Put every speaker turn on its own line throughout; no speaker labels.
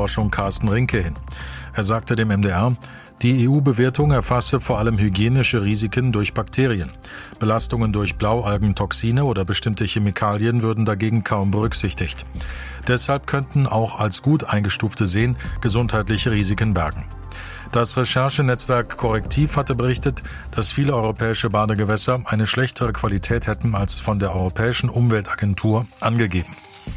Forschung Carsten Rinke hin. Er sagte dem MDR, die EU-Bewertung erfasse vor allem hygienische Risiken durch Bakterien. Belastungen durch Blaualgentoxine oder bestimmte Chemikalien würden dagegen kaum berücksichtigt. Deshalb könnten auch als gut eingestufte Seen gesundheitliche Risiken bergen. Das Recherchenetzwerk Korrektiv hatte berichtet, dass viele europäische Badegewässer eine schlechtere Qualität hätten als von der Europäischen Umweltagentur angegeben.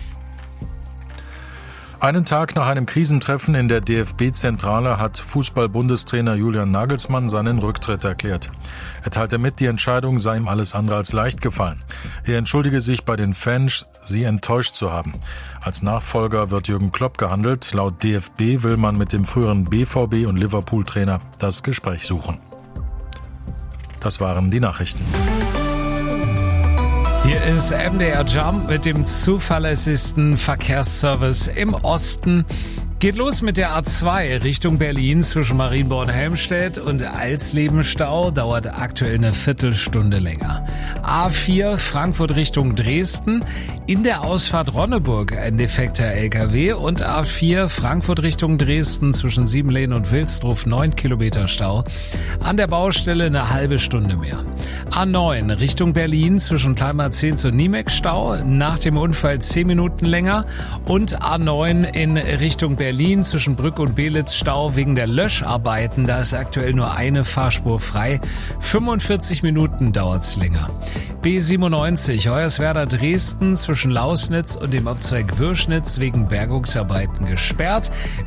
Einen Tag nach einem Krisentreffen in der DFB-Zentrale hat Fußball-Bundestrainer Julian Nagelsmann seinen Rücktritt erklärt. Er teilte mit, die Entscheidung sei ihm alles andere als leicht gefallen. Er entschuldige sich bei den Fans, sie enttäuscht zu haben. Als Nachfolger wird Jürgen Klopp gehandelt. Laut DFB will man mit dem früheren BVB- und Liverpool-Trainer das Gespräch suchen. Das waren die Nachrichten.
Hier ist MDR Jump mit dem zuverlässigsten Verkehrsservice im Osten. Geht los mit der A2 Richtung Berlin zwischen Marienborn und Helmstedt und Alsleben-Stau, dauert aktuell eine Viertelstunde länger. A4 Frankfurt Richtung Dresden, in der Ausfahrt Ronneburg ein defekter LKW und A4 Frankfurt Richtung Dresden zwischen Siebenlehn und Wilsdruff 9 Kilometer Stau. An der Baustelle eine halbe Stunde mehr. A9 Richtung Berlin zwischen Kleinmarzehns und Niemek Stau, nach dem Unfall 10 Minuten länger und A9 in Richtung Berlin zwischen Brück und Belitz Stau wegen der Löscharbeiten. Da ist aktuell nur eine Fahrspur frei. 45 Minuten dauert's länger. B97 Hoyerswerda Dresden zwischen Lausnitz und dem Abzweig Würschnitz wegen Bergungsarbeiten gesperrt.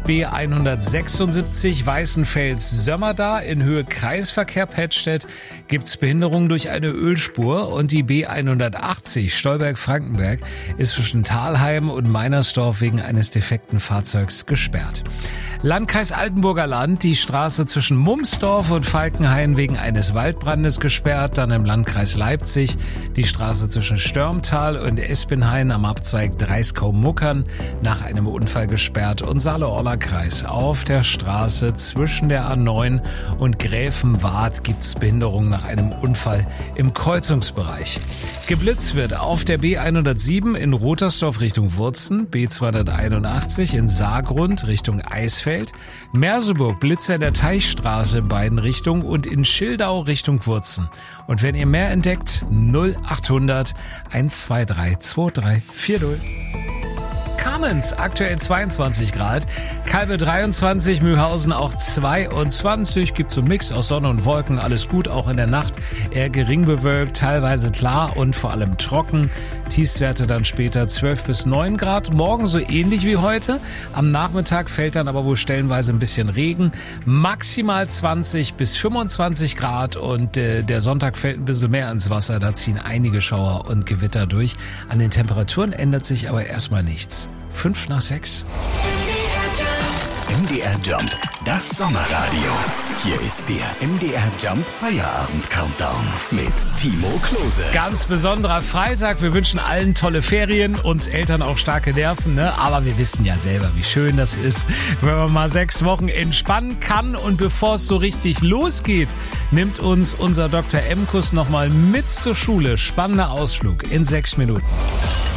B176 Weißenfels-Sömmerda in Höhe Kreisverkehr Pettstedt gibt's Behinderung durch eine Ölspur und die B180 Stolberg-Frankenberg ist zwischen Thalheim und Meinersdorf wegen eines defekten Fahrzeugs gesperrt. Landkreis Altenburger Land, die Straße zwischen Mumsdorf und Falkenhain wegen eines Waldbrandes gesperrt. Dann im Landkreis Leipzig die Straße zwischen Störmtal und Espenhain am Abzweig Dreiskau-Muckern nach einem Unfall gesperrt. Und Saale-Orla-Kreis auf der Straße zwischen der A9 und Gräfenwart gibt's Behinderung nach einem Unfall im Kreuzungsbereich. Geblitzt wird auf der B107 in Rotersdorf Richtung Wurzen, B281 in Saargrund Richtung Eisfeld, Merseburg Blitzer der Teichstraße in beiden Richtungen und in Schildau Richtung Wurzen. Und wenn ihr mehr entdeckt, 0800 123 2340. Kamenz, aktuell 22 Grad, Calbe 23, Mühlhausen auch 22, gibt so einen Mix aus Sonne und Wolken, alles gut, auch in der Nacht eher gering bewölkt, teilweise klar und vor allem trocken, Tiefstwerte dann später 12 bis 9 Grad, morgen so ähnlich wie heute, am Nachmittag fällt dann aber wohl stellenweise ein bisschen Regen, maximal 20 bis 25 Grad und der Sonntag fällt ein bisschen mehr ins Wasser, da ziehen einige Schauer und Gewitter durch, an den Temperaturen ändert sich aber erstmal nichts. 5 nach 6.
MDR Jump, das Sommerradio. Hier ist der MDR Jump Feierabend Countdown mit Timo Klose.
Ganz besonderer Freitag. Wir wünschen allen tolle Ferien, uns Eltern auch starke Nerven, ne? Aber wir wissen ja selber, wie schön das ist, wenn man mal 6 Wochen entspannen kann. Und bevor es so richtig losgeht, nimmt uns unser Dr. Emkus nochmal mit zur Schule. Spannender Ausflug in 6 Minuten.